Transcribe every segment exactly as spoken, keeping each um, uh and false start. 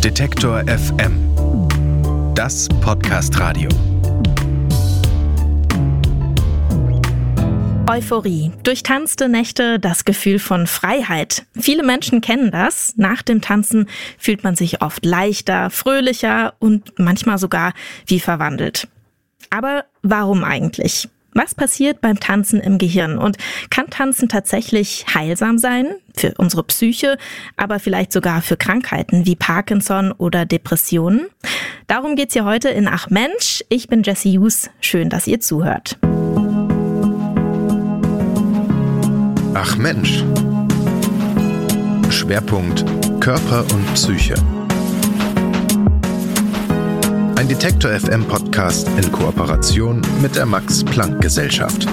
Detektor F M. Das Podcast-Radio. Euphorie, durchtanzte Nächte, das Gefühl von Freiheit. Viele Menschen kennen das. Nach dem Tanzen fühlt man sich oft leichter, fröhlicher und manchmal sogar wie verwandelt. Aber warum eigentlich? Was passiert beim Tanzen im Gehirn? Und kann Tanzen tatsächlich heilsam sein? Für unsere Psyche, aber vielleicht sogar für Krankheiten wie Parkinson oder Depressionen? Darum geht's hier heute in Ach Mensch. Ich bin Jessie Hughes. Schön, dass ihr zuhört. Ach Mensch. Schwerpunkt Körper und Psyche. Ein Detektor F M Podcast in Kooperation mit der Max-Planck-Gesellschaft.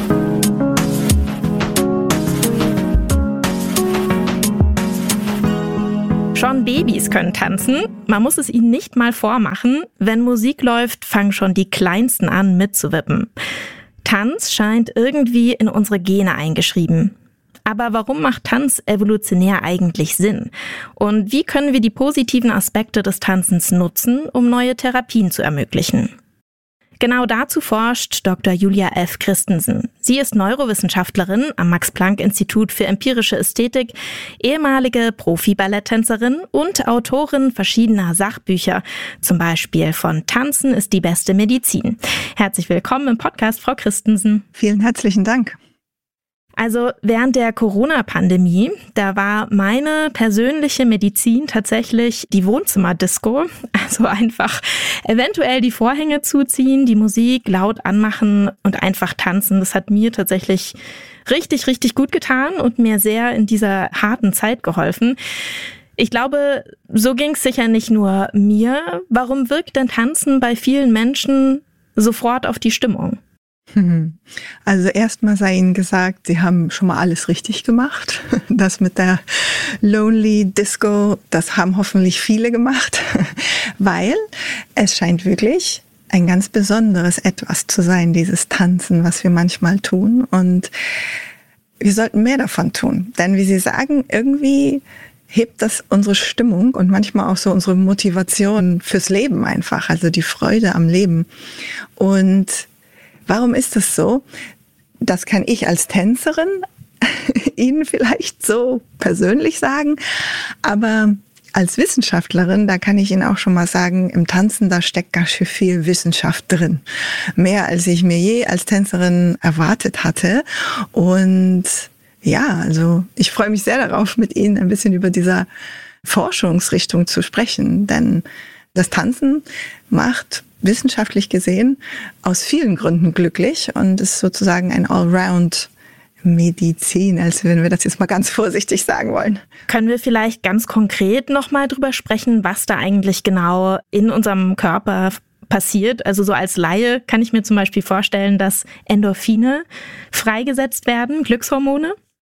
Schon Babys können tanzen. Man muss es ihnen nicht mal vormachen. Wenn Musik läuft, fangen schon die Kleinsten an mitzuwippen. Tanz scheint irgendwie in unsere Gene eingeschrieben. Aber warum macht Tanz evolutionär eigentlich Sinn? Und wie können wir die positiven Aspekte des Tanzens nutzen, um neue Therapien zu ermöglichen? Genau dazu forscht Doktor Julia F. Christensen. Sie ist Neurowissenschaftlerin am Max-Planck-Institut für empirische Ästhetik, ehemalige Profi-Balletttänzerin und Autorin verschiedener Sachbücher, zum Beispiel von Tanzen ist die beste Medizin. Herzlich willkommen im Podcast, Frau Christensen. Vielen herzlichen Dank. Also während der Corona-Pandemie, da war meine persönliche Medizin tatsächlich die Wohnzimmerdisco. Also einfach eventuell die Vorhänge zuziehen, die Musik laut anmachen und einfach tanzen. Das hat mir tatsächlich richtig, richtig gut getan und mir sehr in dieser harten Zeit geholfen. Ich glaube, so ging es sicher nicht nur mir. Warum wirkt denn Tanzen bei vielen Menschen sofort auf die Stimmung? Also erstmal sei Ihnen gesagt, Sie haben schon mal alles richtig gemacht. Das mit der Lonely Disco, das haben hoffentlich viele gemacht, weil es scheint wirklich ein ganz besonderes Etwas zu sein, dieses Tanzen, was wir manchmal tun. Und wir sollten mehr davon tun. Denn wie Sie sagen, irgendwie hebt das unsere Stimmung und manchmal auch so unsere Motivation fürs Leben einfach, also die Freude am Leben. Und warum ist das so? Das kann ich als Tänzerin Ihnen vielleicht so persönlich sagen, aber als Wissenschaftlerin, da kann ich Ihnen auch schon mal sagen, im Tanzen, da steckt ganz schön viel Wissenschaft drin. Mehr als ich mir je als Tänzerin erwartet hatte. Und ja, also ich freue mich sehr darauf, mit Ihnen ein bisschen über diese Forschungsrichtung zu sprechen, denn das Tanzen macht wissenschaftlich gesehen aus vielen Gründen glücklich und ist sozusagen ein Allround-Medizin, als wenn wir das jetzt mal ganz vorsichtig sagen wollen. Können wir vielleicht ganz konkret nochmal drüber sprechen, was da eigentlich genau in unserem Körper passiert? Also so als Laie kann ich mir zum Beispiel vorstellen, dass Endorphine freigesetzt werden, Glückshormone.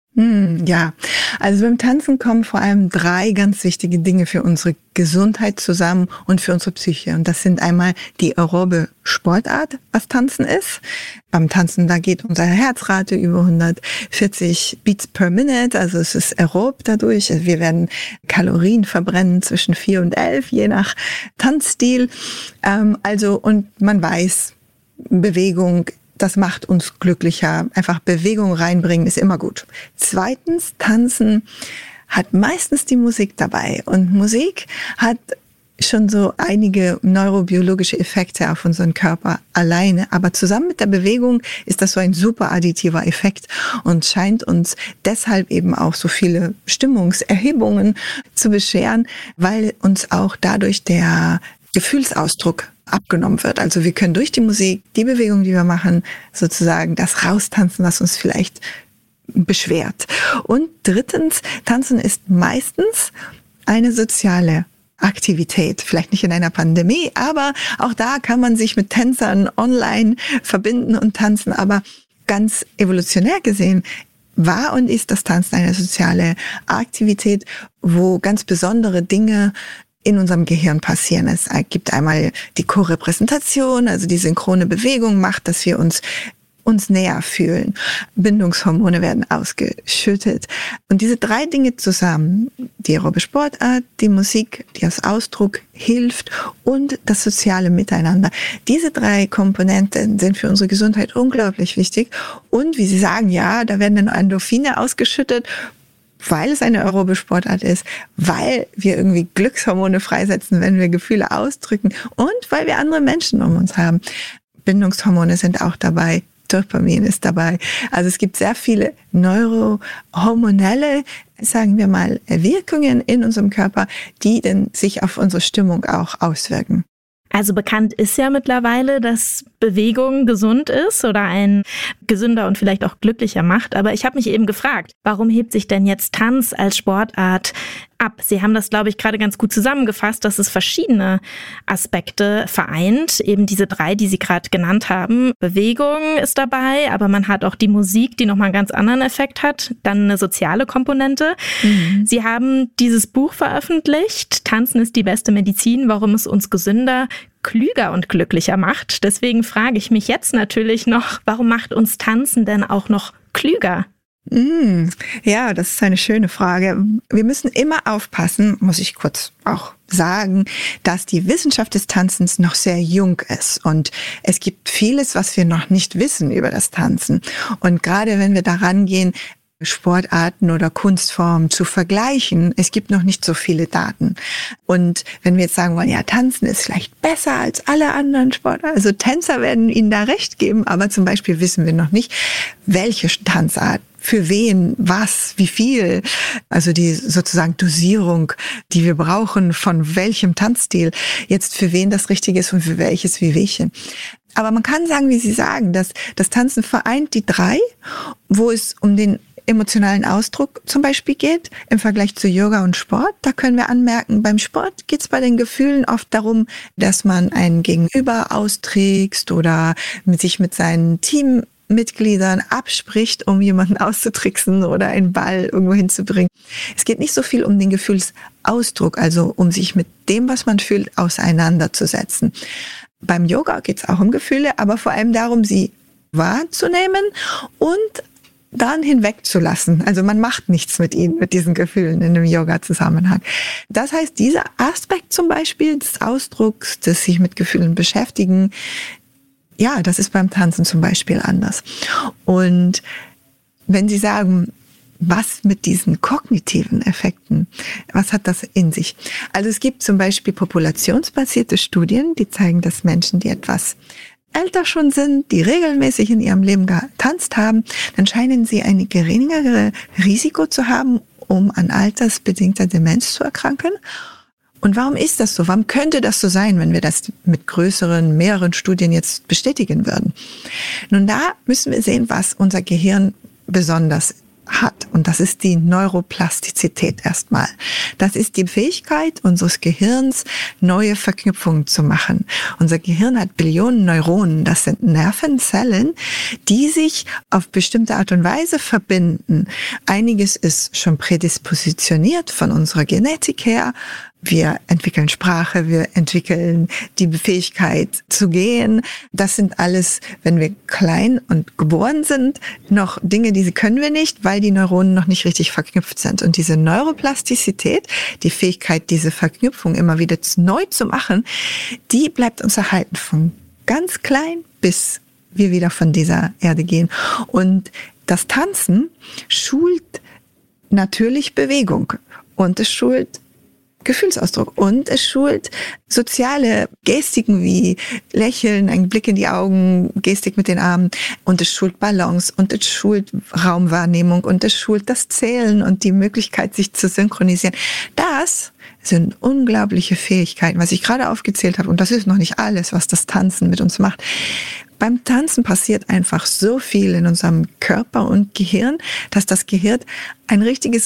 Ja, also beim Tanzen kommen vor allem drei ganz wichtige Dinge für unsere Gesundheit zusammen und für unsere Psyche. Und das sind einmal die aerobe Sportart, was Tanzen ist. Beim Tanzen, da geht unsere Herzrate über hundertvierzig Beats per Minute, also es ist aerob dadurch. Wir werden Kalorien verbrennen zwischen vier und elf, je nach Tanzstil. Also, und man weiß, Bewegung, das macht uns glücklicher. Einfach Bewegung reinbringen ist immer gut. Zweitens, Tanzen hat meistens die Musik dabei. Und Musik hat schon so einige neurobiologische Effekte auf unseren Körper alleine. Aber zusammen mit der Bewegung ist das so ein super additiver Effekt und scheint uns deshalb eben auch so viele Stimmungserhebungen zu bescheren, weil uns auch dadurch der Gefühlsausdruck abgenommen wird. Also wir können durch die Musik, die Bewegung, die wir machen, sozusagen das raustanzen, was uns vielleicht beschwert. Und drittens, Tanzen ist meistens eine soziale Aktivität. Vielleicht nicht in einer Pandemie, aber auch da kann man sich mit Tänzern online verbinden und tanzen. Aber ganz evolutionär gesehen war und ist das Tanzen eine soziale Aktivität, wo ganz besondere Dinge in unserem Gehirn passieren. Es gibt einmal die Korrepräsentation, also die synchrone Bewegung macht, dass wir uns uns näher fühlen. Bindungshormone werden ausgeschüttet. Und diese drei Dinge zusammen, die aerobe Sportart, die Musik, die als Ausdruck hilft und das soziale Miteinander. Diese drei Komponenten sind für unsere Gesundheit unglaublich wichtig. Und wie Sie sagen, ja, da werden dann Endorphine ausgeschüttet, weil es eine aerobe Sportart ist, weil wir irgendwie Glückshormone freisetzen, wenn wir Gefühle ausdrücken und weil wir andere Menschen um uns haben. Bindungshormone sind auch dabei, Dopamin ist dabei. Also es gibt sehr viele neurohormonelle, sagen wir mal, Wirkungen in unserem Körper, die dann sich auf unsere Stimmung auch auswirken. Also bekannt ist ja mittlerweile, dass Bewegung gesund ist oder einen gesünder und vielleicht auch glücklicher macht. Aber ich habe mich eben gefragt, warum hebt sich denn jetzt Tanz als Sportart ab? Sie haben das, glaube ich, gerade ganz gut zusammengefasst, dass es verschiedene Aspekte vereint. Eben diese drei, die Sie gerade genannt haben. Bewegung ist dabei, aber man hat auch die Musik, die nochmal einen ganz anderen Effekt hat. Dann eine soziale Komponente. Mhm. Sie haben dieses Buch veröffentlicht, Tanzen ist die beste Medizin, warum es uns gesünder, klüger und glücklicher macht. Deswegen frage ich mich jetzt natürlich noch, warum macht uns Tanzen denn auch noch klüger? Mm, ja, das ist eine schöne Frage. Wir müssen immer aufpassen, muss ich kurz auch sagen, dass die Wissenschaft des Tanzens noch sehr jung ist und es gibt vieles, was wir noch nicht wissen über das Tanzen. Und gerade wenn wir daran gehen, Sportarten oder Kunstformen zu vergleichen, es gibt noch nicht so viele Daten. Und wenn wir jetzt sagen wollen, ja, Tanzen ist vielleicht besser als alle anderen Sportarten, also Tänzer werden Ihnen da recht geben, aber zum Beispiel wissen wir noch nicht, welche Tanzart, für wen, was, wie viel, also die sozusagen Dosierung, die wir brauchen, von welchem Tanzstil jetzt für wen das Richtige ist und für welches wie welchen. Aber man kann sagen, wie Sie sagen, dass das Tanzen vereint die drei, wo es um den emotionalen Ausdruck zum Beispiel geht, im Vergleich zu Yoga und Sport. Da können wir anmerken, beim Sport geht es bei den Gefühlen oft darum, dass man einen Gegenüber austrickst oder mit sich mit seinen Teammitgliedern abspricht, um jemanden auszutricksen oder einen Ball irgendwo hinzubringen. Es geht nicht so viel um den Gefühlsausdruck, also um sich mit dem, was man fühlt, auseinanderzusetzen. Beim Yoga geht es auch um Gefühle, aber vor allem darum, sie wahrzunehmen und dann hinwegzulassen. Also man macht nichts mit ihnen, mit diesen Gefühlen in einem Yoga-Zusammenhang. Das heißt, dieser Aspekt zum Beispiel des Ausdrucks, des sich mit Gefühlen beschäftigen, ja, das ist beim Tanzen zum Beispiel anders. Und wenn Sie sagen, was mit diesen kognitiven Effekten, was hat das in sich? Also es gibt zum Beispiel populationsbasierte Studien, die zeigen, dass Menschen, die etwas älter schon sind, die regelmäßig in ihrem Leben getanzt haben, dann scheinen sie ein geringeres Risiko zu haben, um an altersbedingter Demenz zu erkranken. Und warum ist das so? Warum könnte das so sein, wenn wir das mit größeren, mehreren Studien jetzt bestätigen würden? Nun, da müssen wir sehen, was unser Gehirn besonders hat. Und das ist die Neuroplastizität erstmal. Das ist die Fähigkeit unseres Gehirns, neue Verknüpfungen zu machen. Unser Gehirn hat Billionen Neuronen. Das sind Nervenzellen, die sich auf bestimmte Art und Weise verbinden. Einiges ist schon prädispositioniert von unserer Genetik her. Wir entwickeln Sprache, wir entwickeln die Fähigkeit zu gehen. Das sind alles, wenn wir klein und geboren sind, noch Dinge, die können wir nicht, weil die Neuronen noch nicht richtig verknüpft sind. Und diese Neuroplastizität, die Fähigkeit, diese Verknüpfung immer wieder neu zu machen, die bleibt uns erhalten von ganz klein bis wir wieder von dieser Erde gehen. Und das Tanzen schult natürlich Bewegung und es schult Gefühlsausdruck und es schult soziale Gestiken wie Lächeln, ein Blick in die Augen, Gestik mit den Armen und es schult Balance und es schult Raumwahrnehmung und es schult das Zählen und die Möglichkeit, sich zu synchronisieren. Das sind unglaubliche Fähigkeiten, was ich gerade aufgezählt habe und das ist noch nicht alles, was das Tanzen mit uns macht. Beim Tanzen passiert einfach so viel in unserem Körper und Gehirn, dass das Gehirn ein richtiges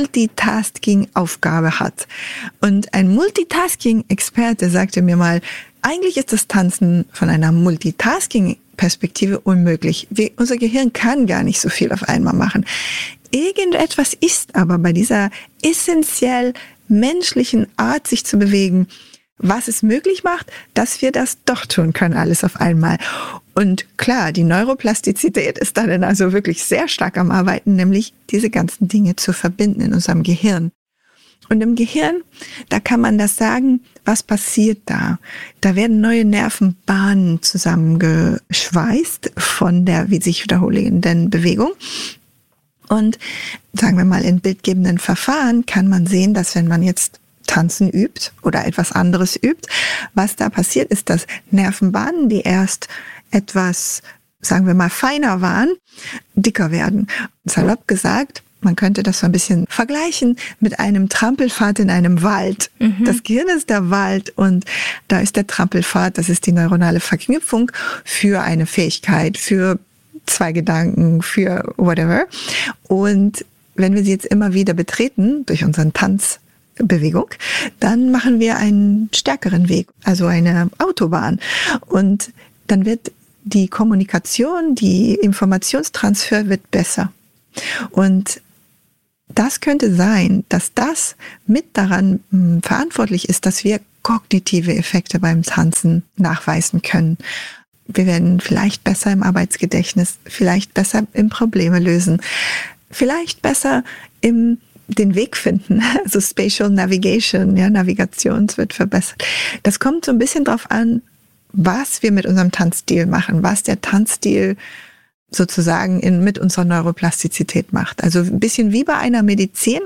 Multitasking-Aufgabe hat. Und ein Multitasking-Experte sagte mir mal, eigentlich ist das Tanzen von einer Multitasking-Perspektive unmöglich. Wir, unser Gehirn kann gar nicht so viel auf einmal machen. Irgendetwas ist aber bei dieser essentiell menschlichen Art, sich zu bewegen, was es möglich macht, dass wir das doch tun können, alles auf einmal. Und klar, die Neuroplastizität ist da dann also wirklich sehr stark am Arbeiten, nämlich diese ganzen Dinge zu verbinden in unserem Gehirn. Und im Gehirn, da kann man das sagen, was passiert da? Da werden neue Nervenbahnen zusammengeschweißt von der wie sich wiederholenden Bewegung. Und sagen wir mal, in bildgebenden Verfahren kann man sehen, dass wenn man jetzt Tanzen übt oder etwas anderes übt, was da passiert ist, dass Nervenbahnen, die erst etwas, sagen wir mal, feiner waren, dicker werden. Salopp gesagt, man könnte das so ein bisschen vergleichen mit einem Trampelpfad in einem Wald. Mhm. Das Gehirn ist der Wald und da ist der Trampelpfad, das ist die neuronale Verknüpfung für eine Fähigkeit, für zwei Gedanken, für whatever. Und wenn wir sie jetzt immer wieder betreten durch unseren Tanzbewegung, dann machen wir einen stärkeren Weg, also eine Autobahn. Und dann wird die Kommunikation, die Informationstransfer wird besser. Und das könnte sein, dass das mit daran mh, verantwortlich ist, dass wir kognitive Effekte beim Tanzen nachweisen können. Wir werden vielleicht besser im Arbeitsgedächtnis, vielleicht besser im Probleme lösen, vielleicht besser im den Weg finden, also Spatial Navigation, ja, Navigation wird verbessert. Das kommt so ein bisschen drauf an, was wir mit unserem Tanzstil machen, was der Tanzstil sozusagen in, mit unserer Neuroplastizität macht. Also ein bisschen wie bei einer Medizin,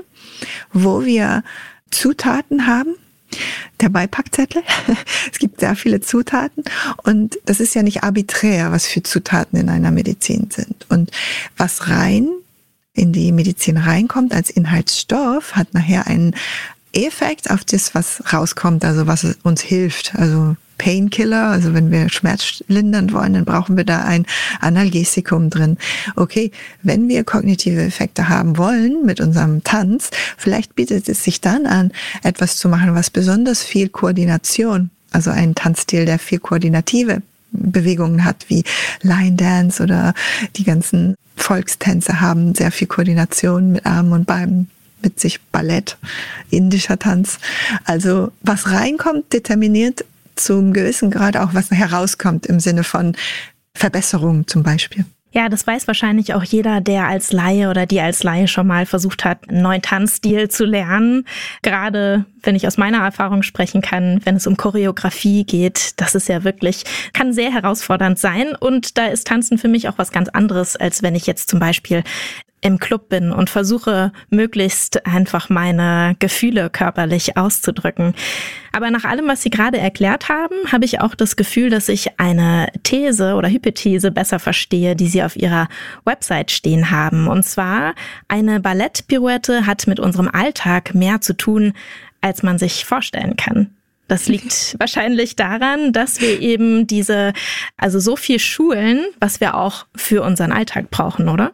wo wir Zutaten haben, der Beipackzettel. Es gibt sehr viele Zutaten und das ist ja nicht arbiträr, was für Zutaten in einer Medizin sind. Und was rein in die Medizin reinkommt als Inhaltsstoff, hat nachher einen Effekt auf das, was rauskommt, also was uns hilft. Also Painkiller, also wenn wir Schmerz lindern wollen, dann brauchen wir da ein Analgesikum drin. Okay, wenn wir kognitive Effekte haben wollen mit unserem Tanz, vielleicht bietet es sich dann an, etwas zu machen, was besonders viel Koordination, also einen Tanzstil, der viel koordinative Bewegungen hat, wie Line Dance oder die ganzen Volkstänze haben sehr viel Koordination mit Armen und Beinen, mit sich Ballett, indischer Tanz. Also was reinkommt, determiniert zum gewissen Grad auch, was herauskommt im Sinne von Verbesserungen zum Beispiel. Ja, das weiß wahrscheinlich auch jeder, der als Laie oder die als Laie schon mal versucht hat, einen neuen Tanzstil zu lernen. Gerade wenn ich aus meiner Erfahrung sprechen kann, wenn es um Choreografie geht, das ist ja wirklich, kann sehr herausfordernd sein. Und da ist Tanzen für mich auch was ganz anderes, als wenn ich jetzt zum Beispiel im Club bin und versuche, möglichst einfach meine Gefühle körperlich auszudrücken. Aber nach allem, was Sie gerade erklärt haben, habe ich auch das Gefühl, dass ich eine These oder Hypothese besser verstehe, die Sie auf Ihrer Website stehen haben. Und zwar, eine Ballettpirouette hat mit unserem Alltag mehr zu tun, als man sich vorstellen kann. Das liegt wahrscheinlich daran, dass wir eben diese, also so viel schulen, was wir auch für unseren Alltag brauchen, oder?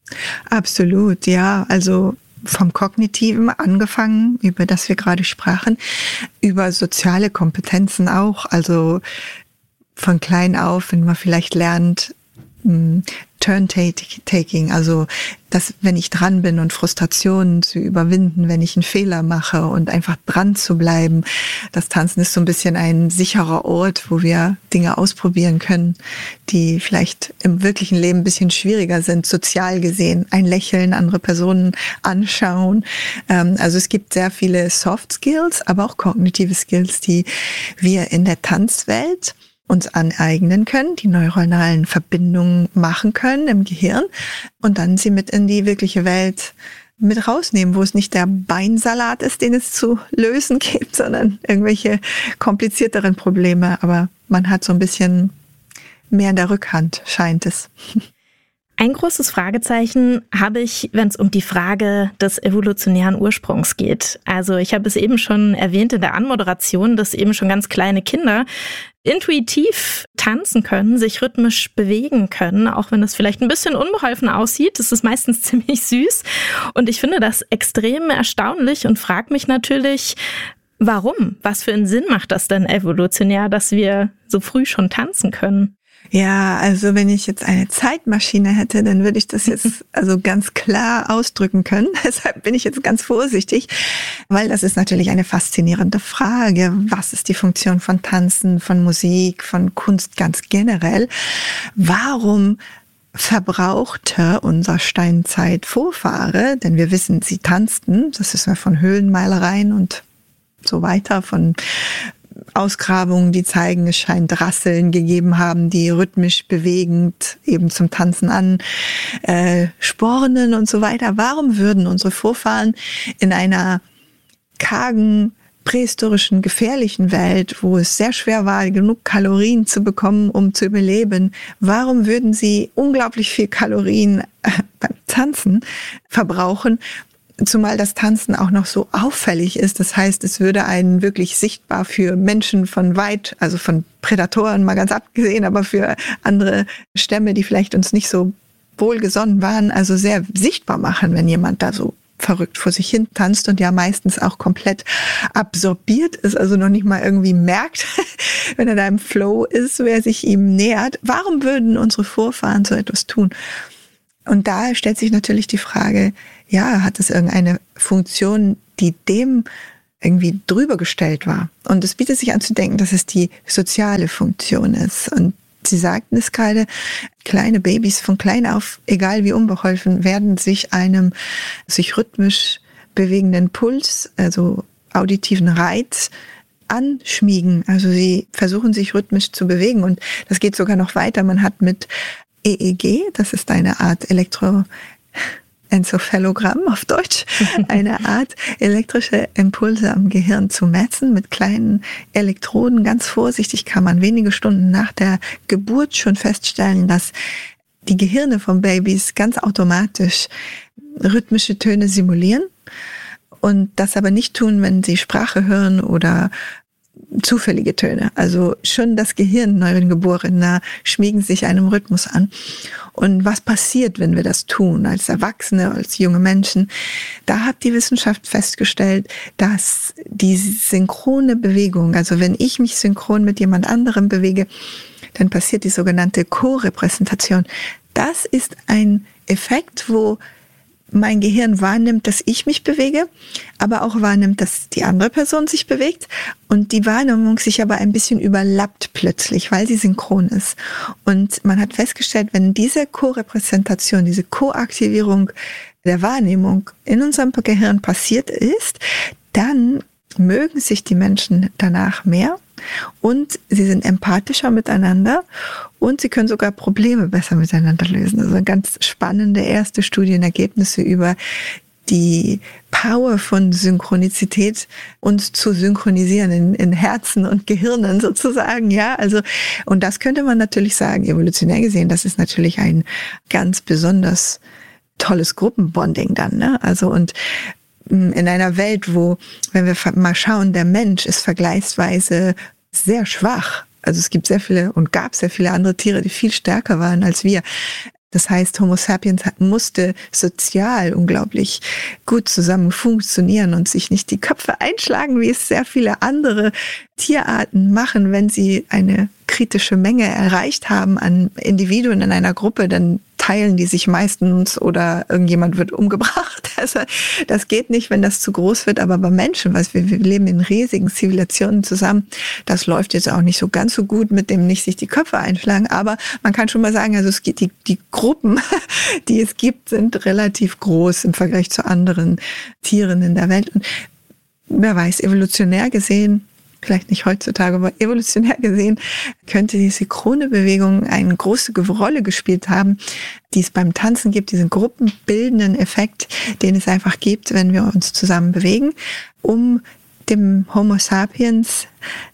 Absolut, ja. Also vom Kognitiven angefangen, über das wir gerade sprachen, über soziale Kompetenzen auch. Also von klein auf, wenn man vielleicht lernt, Turn-Taking, also dass, wenn ich dran bin und Frustrationen zu überwinden, wenn ich einen Fehler mache und einfach dran zu bleiben. Das Tanzen ist so ein bisschen ein sicherer Ort, wo wir Dinge ausprobieren können, die vielleicht im wirklichen Leben ein bisschen schwieriger sind, sozial gesehen. Ein Lächeln, andere Personen anschauen. Also es gibt sehr viele Soft Skills, aber auch kognitive Skills, die wir in der Tanzwelt uns aneignen können, die neuronalen Verbindungen machen können im Gehirn und dann sie mit in die wirkliche Welt mit rausnehmen, wo es nicht der Beinsalat ist, den es zu lösen gibt, sondern irgendwelche komplizierteren Probleme. Aber man hat so ein bisschen mehr in der Rückhand, scheint es. Ein großes Fragezeichen habe ich, wenn es um die Frage des evolutionären Ursprungs geht. Also ich habe es eben schon erwähnt in der Anmoderation, dass eben schon ganz kleine Kinder intuitiv tanzen können, sich rhythmisch bewegen können, auch wenn das vielleicht ein bisschen unbeholfen aussieht. Das ist meistens ziemlich süß. Und ich finde das extrem erstaunlich und frage mich natürlich, warum? Was für einen Sinn macht das denn evolutionär, dass wir so früh schon tanzen können? Ja, also wenn ich jetzt eine Zeitmaschine hätte, dann würde ich das jetzt also ganz klar ausdrücken können. Deshalb bin ich jetzt ganz vorsichtig, weil das ist natürlich eine faszinierende Frage. Was ist die Funktion von Tanzen, von Musik, von Kunst ganz generell? Warum verbrauchte unser Steinzeit-Vorfahre, denn wir wissen, sie tanzten, das ist ja von Höhlenmalereien und so weiter, von Ausgrabungen, die zeigen, es scheint Rasseln gegeben haben, die rhythmisch bewegend eben zum Tanzen an äh, spornen und so weiter. Warum würden unsere Vorfahren in einer kargen, prähistorischen, gefährlichen Welt, wo es sehr schwer war, genug Kalorien zu bekommen, um zu überleben, warum würden sie unglaublich viel Kalorien äh, beim Tanzen verbrauchen? Zumal das Tanzen auch noch so auffällig ist. Das heißt, es würde einen wirklich sichtbar für Menschen von weit, also von Prädatoren mal ganz abgesehen, aber für andere Stämme, die vielleicht uns nicht so wohlgesonnen waren, also sehr sichtbar machen, wenn jemand da so verrückt vor sich hin tanzt und ja meistens auch komplett absorbiert ist, also noch nicht mal irgendwie merkt, wenn er da im Flow ist, wer sich ihm nähert. Warum würden unsere Vorfahren so etwas tun? Und da stellt sich natürlich die Frage, ja, hat es irgendeine Funktion, die dem irgendwie drüber gestellt war? Und es bietet sich an zu denken, dass es die soziale Funktion ist. Und Sie sagten es gerade, kleine Babys von klein auf, egal wie unbeholfen, werden sich einem sich rhythmisch bewegenden Puls, also auditiven Reiz, anschmiegen. Also sie versuchen sich rhythmisch zu bewegen. Und das geht sogar noch weiter. Man hat mit E E G, das ist eine Art Elektroenzephalogramm auf Deutsch, eine Art elektrische Impulse am Gehirn zu messen mit kleinen Elektroden. Ganz vorsichtig kann man wenige Stunden nach der Geburt schon feststellen, dass die Gehirne von Babys ganz automatisch rhythmische Töne simulieren und das aber nicht tun, wenn sie Sprache hören oder zufällige Töne. Also schon das Gehirn Neugeborener schmiegen sich einem Rhythmus an. Und was passiert, wenn wir das tun, als Erwachsene, als junge Menschen? Da hat die Wissenschaft festgestellt, dass die synchrone Bewegung, also wenn ich mich synchron mit jemand anderem bewege, dann passiert die sogenannte Co-Repräsentation. Das ist ein Effekt, wo mein Gehirn wahrnimmt, dass ich mich bewege, aber auch wahrnimmt, dass die andere Person sich bewegt und die Wahrnehmung sich aber ein bisschen überlappt plötzlich, weil sie synchron ist. Und man hat festgestellt, wenn diese Co-Repräsentation, diese Co-Aktivierung der Wahrnehmung in unserem Gehirn passiert ist, dann mögen sich die Menschen danach mehr und sie sind empathischer miteinander und sie können sogar Probleme besser miteinander lösen. Also ganz spannende erste Studienergebnisse über die Power von Synchronizität, uns zu synchronisieren in, in Herzen und Gehirnen sozusagen, ja. Also, und das könnte man natürlich sagen, evolutionär gesehen, das ist natürlich ein ganz besonders tolles Gruppenbonding dann, ne? Also, und in einer Welt, wo, wenn wir mal schauen, der Mensch ist vergleichsweise sehr schwach. Also es gibt sehr viele und gab sehr viele andere Tiere, die viel stärker waren als wir. Das heißt, Homo sapiens musste sozial unglaublich gut zusammen funktionieren und sich nicht die Köpfe einschlagen, wie es sehr viele andere Tierarten machen, wenn sie eine kritische Menge erreicht haben an Individuen in einer Gruppe, dann teilen die sich meistens oder irgendjemand wird umgebracht. Also das geht nicht, wenn das zu groß wird, aber bei Menschen, was wir, wir leben in riesigen Zivilisationen zusammen, das läuft jetzt auch nicht so ganz so gut mit dem nicht sich die Köpfe einschlagen, aber man kann schon mal sagen, also es geht, die, die Gruppen, die es gibt, sind relativ groß im Vergleich zu anderen Tieren in der Welt und wer weiß, evolutionär gesehen, vielleicht nicht heutzutage, aber evolutionär gesehen, könnte die synchrone Bewegung eine große Rolle gespielt haben, die es beim Tanzen gibt, diesen gruppenbildenden Effekt, den es einfach gibt, wenn wir uns zusammen bewegen, um dem Homo sapiens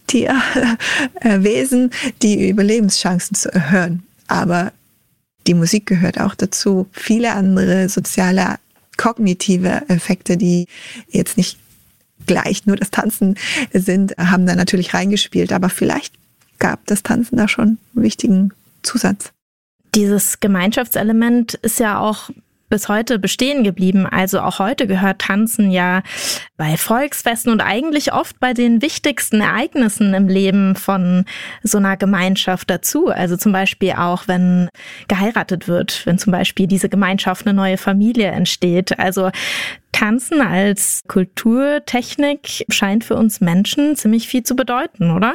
Tierwesen die Überlebenschancen zu erhöhen. Aber die Musik gehört auch dazu. Viele andere soziale, kognitive Effekte, die jetzt nicht gleich nur das Tanzen sind, haben da natürlich reingespielt. Aber vielleicht gab das Tanzen da schon einen wichtigen Zusatz. Dieses Gemeinschaftselement ist ja auch bis heute bestehen geblieben. Also auch heute gehört Tanzen ja bei Volksfesten und eigentlich oft bei den wichtigsten Ereignissen im Leben von so einer Gemeinschaft dazu. Also zum Beispiel auch, wenn geheiratet wird, wenn zum Beispiel diese Gemeinschaft eine neue Familie entsteht. Also Tanzen als Kulturtechnik scheint für uns Menschen ziemlich viel zu bedeuten, oder?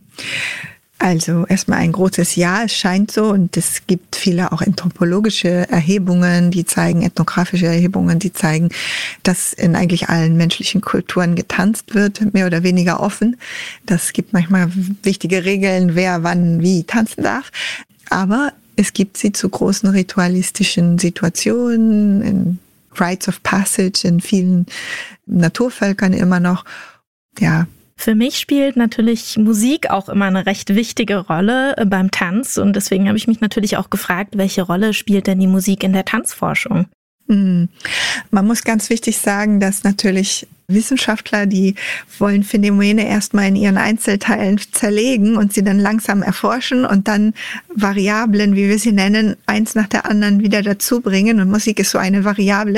Also erstmal ein großes Ja, es scheint so, und es gibt viele auch anthropologische Erhebungen, die zeigen, ethnografische Erhebungen, die zeigen, dass in eigentlich allen menschlichen Kulturen getanzt wird, mehr oder weniger offen. Das gibt manchmal wichtige Regeln, wer wann wie tanzen darf. Aber es gibt sie zu großen ritualistischen Situationen, in Rites of Passage, in vielen Naturvölkern immer noch, ja. Für mich spielt natürlich Musik auch immer eine recht wichtige Rolle beim Tanz und deswegen habe ich mich natürlich auch gefragt, welche Rolle spielt denn die Musik in der Tanzforschung? Man muss ganz wichtig sagen, dass natürlich Wissenschaftler, die wollen Phänomene erstmal in ihren Einzelteilen zerlegen und sie dann langsam erforschen und dann Variablen, wie wir sie nennen, eins nach der anderen wieder dazu bringen. Und Musik ist so eine Variable,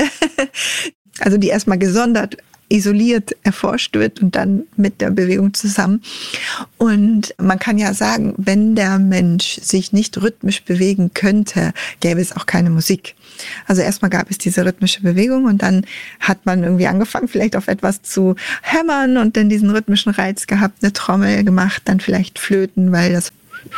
also die erstmal gesondert isoliert erforscht wird und dann mit der Bewegung zusammen. Und man kann ja sagen, wenn der Mensch sich nicht rhythmisch bewegen könnte, gäbe es auch keine Musik. Also erstmal gab es diese rhythmische Bewegung und dann hat man irgendwie angefangen, vielleicht auf etwas zu hämmern und dann diesen rhythmischen Reiz gehabt, eine Trommel gemacht, dann vielleicht Flöten, weil das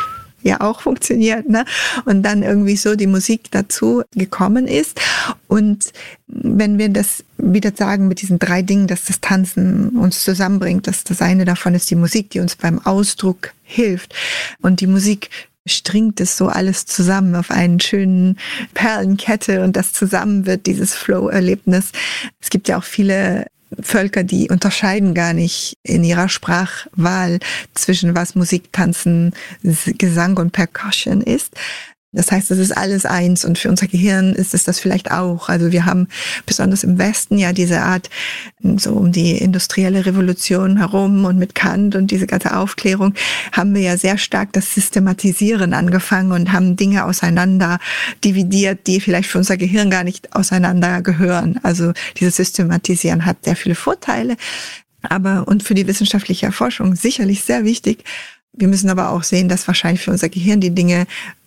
ja auch funktioniert, ne? Und dann irgendwie so die Musik dazu gekommen ist. Und wenn wir das wieder sagen mit diesen drei Dingen, dass das Tanzen uns zusammenbringt, dass das eine davon ist die Musik, die uns beim Ausdruck hilft. Und die Musik stringt es so alles zusammen auf einen schönen Perlenkette und das zusammen wird dieses Flow-Erlebnis. Es gibt ja auch viele Völker, die unterscheiden gar nicht in ihrer Sprachwahl zwischen was Musik, Tanzen, Gesang und Percussion ist. Das heißt, es ist alles eins und für unser Gehirn ist es das vielleicht auch. Also wir haben besonders im Westen ja diese Art, so um die industrielle Revolution herum und mit Kant und diese ganze Aufklärung, haben wir ja sehr stark das Systematisieren angefangen und haben Dinge auseinander dividiert, die vielleicht für unser Gehirn gar nicht auseinander gehören. Also dieses Systematisieren hat sehr viele Vorteile, aber und für die wissenschaftliche Erforschung sicherlich sehr wichtig. Wir müssen aber auch sehen, dass wahrscheinlich für unser Gehirn die Dinge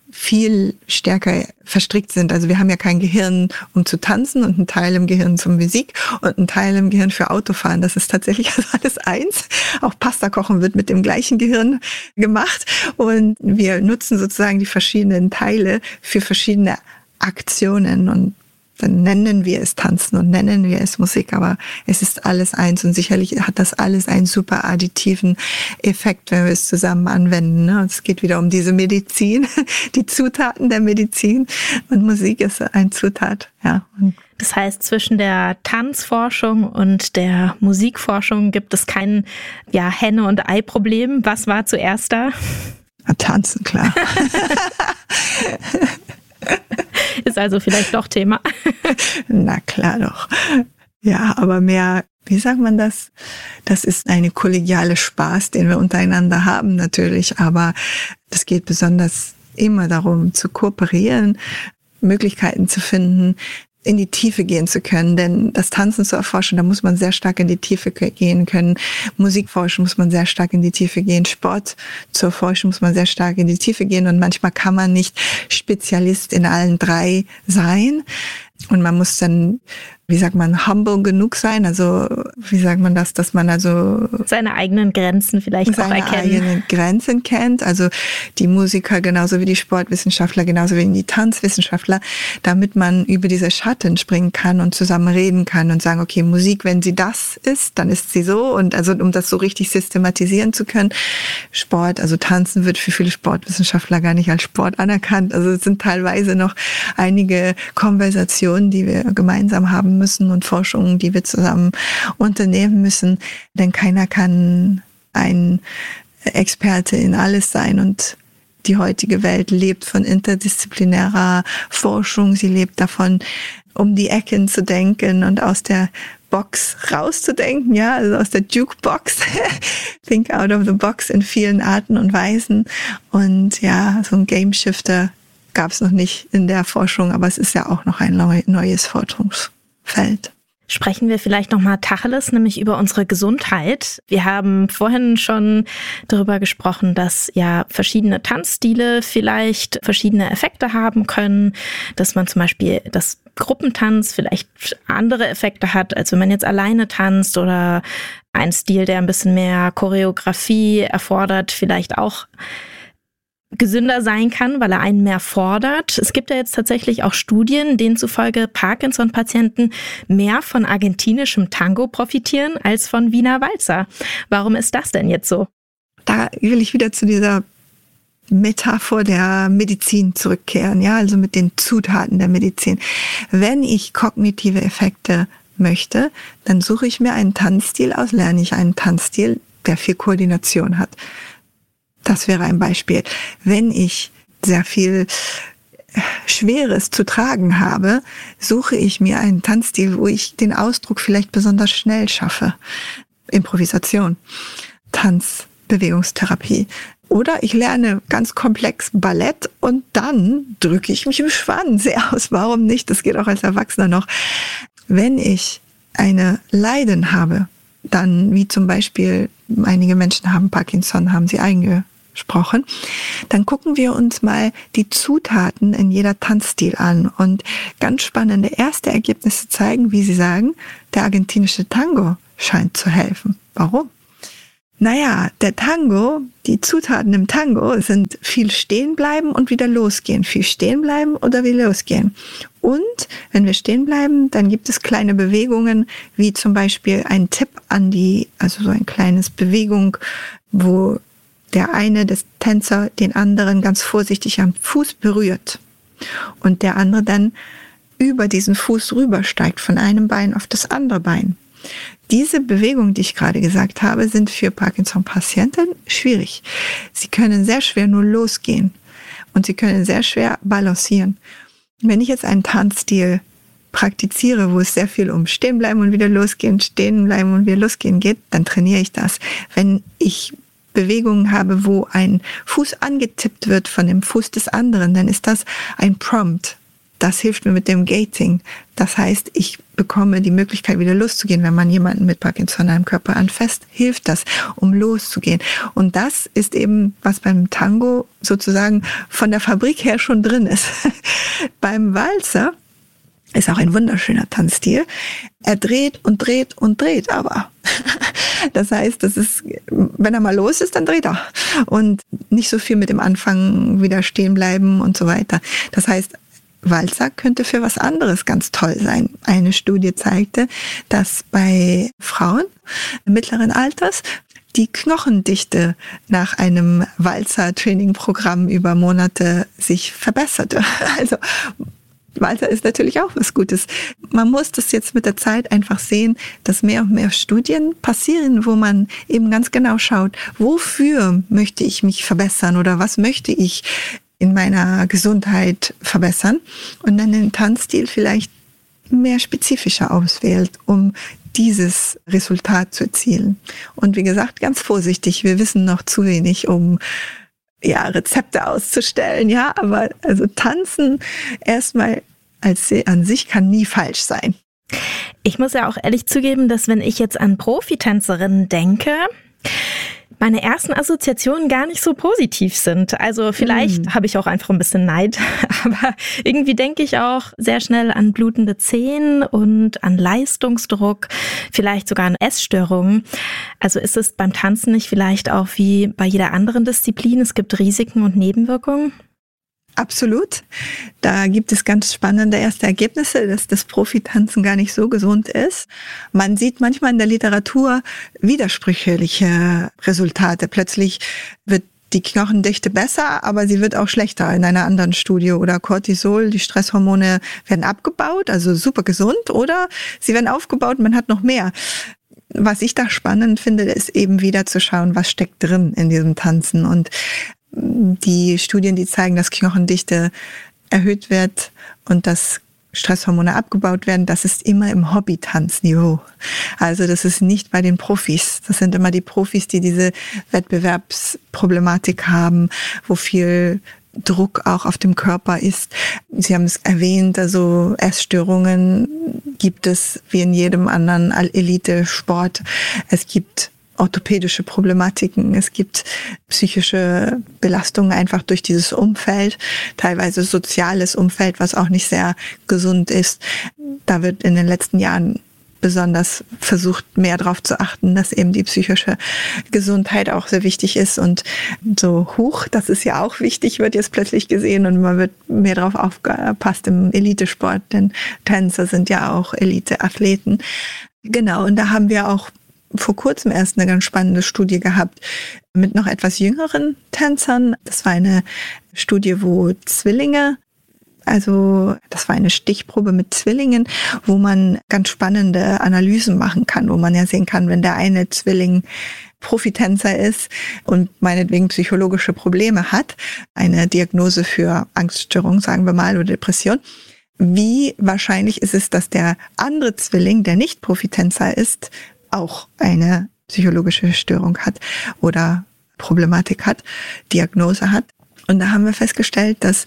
viel stärker verstrickt sind. Also wir haben ja kein Gehirn, um zu tanzen und ein Teil im Gehirn zum Musik und ein Teil im Gehirn für Autofahren. Das ist tatsächlich alles eins. Auch Pasta kochen wird mit dem gleichen Gehirn gemacht und wir nutzen sozusagen die verschiedenen Teile für verschiedene Aktionen und dann nennen wir es Tanzen und nennen wir es Musik, aber es ist alles eins und sicherlich hat das alles einen super additiven Effekt, wenn wir es zusammen anwenden. Ne? Es geht wieder um diese Medizin, die Zutaten der Medizin und Musik ist ein Zutat. Ja. Das heißt, zwischen der Tanzforschung und der Musikforschung gibt es kein ja, Henne- und Ei-Problem. Was war zuerst da? Tanzen, klar. Ist also vielleicht doch Thema. Na klar doch. Ja, aber mehr, wie sagt man das? Das ist eine kollegiale Spaß, den wir untereinander haben natürlich, aber es geht besonders immer darum, zu kooperieren, Möglichkeiten zu finden, in die Tiefe gehen zu können, denn das Tanzen zu erforschen, da muss man sehr stark in die Tiefe gehen können. Musikforschen muss man sehr stark in die Tiefe gehen. Sport zu erforschen muss man sehr stark in die Tiefe gehen und manchmal kann man nicht Spezialist in allen drei sein und man muss dann, wie sagt man, humble genug sein, also wie sagt man das, dass man also seine eigenen Grenzen vielleicht auch erkennen. Seine eigenen Grenzen kennt, also die Musiker genauso wie die Sportwissenschaftler, genauso wie die Tanzwissenschaftler, damit man über diese Schatten springen kann und zusammen reden kann und sagen, okay, Musik, wenn sie das ist, dann ist sie so und also um das so richtig systematisieren zu können. Sport, also Tanzen wird für viele Sportwissenschaftler gar nicht als Sport anerkannt, also es sind teilweise noch einige Konversationen, die wir gemeinsam haben müssen und Forschungen, die wir zusammen unternehmen müssen, denn keiner kann ein Experte in alles sein und die heutige Welt lebt von interdisziplinärer Forschung, sie lebt davon, um die Ecken zu denken und aus der Box rauszudenken, ja, also aus der Jukebox, think out of the box in vielen Arten und Weisen und ja, so ein Game Shifter gab es noch nicht in der Forschung, aber es ist ja auch noch ein neues Forschungsfeld. Sprechen wir vielleicht nochmal Tacheles, nämlich über unsere Gesundheit. Wir haben vorhin schon darüber gesprochen, dass ja verschiedene Tanzstile vielleicht verschiedene Effekte haben können, dass man zum Beispiel das Gruppentanz vielleicht andere Effekte hat, als wenn man jetzt alleine tanzt, oder ein Stil, der ein bisschen mehr Choreografie erfordert, vielleicht auch gesünder sein kann, weil er einen mehr fordert. Es gibt ja jetzt tatsächlich auch Studien, denen zufolge Parkinson-Patienten mehr von argentinischem Tango profitieren als von Wiener Walzer. Warum ist das denn jetzt so? Da will ich wieder zu dieser Metapher der Medizin zurückkehren, ja, also mit den Zutaten der Medizin. Wenn ich kognitive Effekte möchte, dann suche ich mir einen Tanzstil aus, lerne ich einen Tanzstil, der viel Koordination hat. Das wäre ein Beispiel. Wenn ich sehr viel Schweres zu tragen habe, suche ich mir einen Tanzstil, wo ich den Ausdruck vielleicht besonders schnell schaffe. Improvisation, Tanz, Bewegungstherapie. Oder ich lerne ganz komplex Ballett und dann drücke ich mich im Schwanensee aus. Warum nicht? Das geht auch als Erwachsener noch. Wenn ich eine Leiden habe, dann wie zum Beispiel einige Menschen haben Parkinson, haben sie eingegesprochen, dann gucken wir uns mal die Zutaten in jeder Tanzstil an und ganz spannende erste Ergebnisse zeigen, wie Sie sagen, der argentinische Tango scheint zu helfen. Warum? Naja, der Tango, die Zutaten im Tango sind viel stehen bleiben und wieder losgehen. Viel stehen bleiben oder wieder losgehen. Und wenn wir stehen bleiben, dann gibt es kleine Bewegungen, wie zum Beispiel ein Tipp an die, also so ein kleines Bewegung, wo der eine des Tänzer den anderen ganz vorsichtig am Fuß berührt und der andere dann über diesen Fuß rübersteigt von einem Bein auf das andere Bein. Diese Bewegungen, die ich gerade gesagt habe, sind für Parkinson-Patienten schwierig. Sie können sehr schwer nur losgehen und sie können sehr schwer balancieren. Wenn ich jetzt einen Tanzstil praktiziere, wo es sehr viel um stehen bleiben und wieder losgehen, stehen bleiben und wieder losgehen geht, dann trainiere ich das. Wenn ich Bewegungen habe, wo ein Fuß angetippt wird von dem Fuß des anderen, dann ist das ein Prompt. Das hilft mir mit dem Gating. Das heißt, ich bekomme die Möglichkeit, wieder loszugehen. Wenn man jemanden mit Parkinson am Körper anfasst, hilft das, um loszugehen. Und das ist eben, was beim Tango sozusagen von der Fabrik her schon drin ist. Beim Walzer ist auch ein wunderschöner Tanzstil. Er dreht und dreht und dreht aber. Das heißt, das ist, wenn er mal los ist, dann dreht er. Und nicht so viel mit dem Anfang wieder stehen bleiben und so weiter. Das heißt, Walzer könnte für was anderes ganz toll sein. Eine Studie zeigte, dass bei Frauen mittleren Alters die Knochendichte nach einem Walzer-Training-Programm über Monate sich verbesserte. Also Walzer ist natürlich auch was Gutes. Man muss das jetzt mit der Zeit einfach sehen, dass mehr und mehr Studien passieren, wo man eben ganz genau schaut, wofür möchte ich mich verbessern oder was möchte ich in meiner Gesundheit verbessern und dann den Tanzstil vielleicht mehr spezifischer auswählt, um dieses Resultat zu erzielen. Und wie gesagt, ganz vorsichtig, wir wissen noch zu wenig, um ja, Rezepte auszustellen, ja, aber also tanzen erstmal als an sich kann nie falsch sein. Ich muss ja auch ehrlich zugeben, dass wenn ich jetzt an Profitänzerinnen denke, meine ersten Assoziationen gar nicht so positiv sind. Also vielleicht mm. habe ich auch einfach ein bisschen Neid, aber irgendwie denke ich auch sehr schnell an blutende Zehen und an Leistungsdruck, vielleicht sogar an Essstörungen. Also ist es beim Tanzen nicht vielleicht auch wie bei jeder anderen Disziplin, es gibt Risiken und Nebenwirkungen? Absolut. Da gibt es ganz spannende erste Ergebnisse, dass das Profitanzen gar nicht so gesund ist. Man sieht manchmal in der Literatur widersprüchliche Resultate. Plötzlich wird die Knochendichte besser, aber sie wird auch schlechter in einer anderen Studie. Oder Cortisol, die Stresshormone werden abgebaut, also super gesund, oder sie werden aufgebaut und man hat noch mehr. Was ich da spannend finde, ist eben wieder zu schauen, was steckt drin in diesem Tanzen. Und die Studien, die zeigen, dass Knochendichte erhöht wird und dass Stresshormone abgebaut werden, das ist immer im Hobby-Tanzniveau. Also das ist nicht bei den Profis. Das sind immer die Profis, die diese Wettbewerbsproblematik haben, wo viel Druck auch auf dem Körper ist. Sie haben es erwähnt, also Essstörungen gibt es wie in jedem anderen Elite-Sport. Es gibt orthopädische Problematiken, es gibt psychische Belastungen einfach durch dieses Umfeld, teilweise soziales Umfeld, was auch nicht sehr gesund ist. Da wird in den letzten Jahren besonders versucht, mehr darauf zu achten, dass eben die psychische Gesundheit auch sehr wichtig ist. Und so hoch, das ist ja auch wichtig, wird jetzt plötzlich gesehen und man wird mehr darauf aufgepasst im Elitesport, denn Tänzer sind ja auch Elite-Athleten. Genau, und da haben wir auch vor kurzem erst eine ganz spannende Studie gehabt mit noch etwas jüngeren Tänzern. Das war eine Studie, wo Zwillinge, also das war eine Stichprobe mit Zwillingen, wo man ganz spannende Analysen machen kann, wo man ja sehen kann, wenn der eine Zwilling Profitänzer ist und meinetwegen psychologische Probleme hat, eine Diagnose für Angststörung, sagen wir mal, oder Depression, wie wahrscheinlich ist es, dass der andere Zwilling, der nicht Profitänzer ist, auch eine psychologische Störung hat oder Problematik hat, Diagnose hat. Und da haben wir festgestellt, dass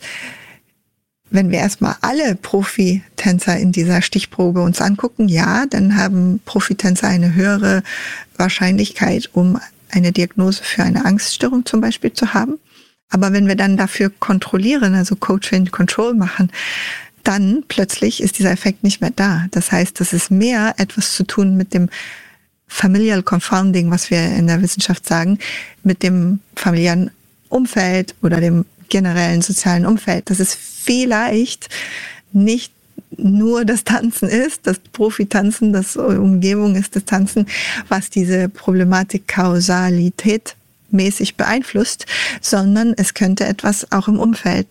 wenn wir erstmal alle Profitänzer in dieser Stichprobe uns angucken, ja, dann haben Profitänzer eine höhere Wahrscheinlichkeit, um eine Diagnose für eine Angststörung zum Beispiel zu haben. Aber wenn wir dann dafür kontrollieren, also Coach and Control machen, dann plötzlich ist dieser Effekt nicht mehr da. Das heißt, das ist mehr etwas zu tun mit dem Familial Confounding, was wir in der Wissenschaft sagen, mit dem familiären Umfeld oder dem generellen sozialen Umfeld, dass es vielleicht nicht nur das Tanzen ist, das Profitanzen, das Umgebung ist das Tanzen, was diese Problematik Kausalität mäßig beeinflusst, sondern es könnte etwas auch im Umfeld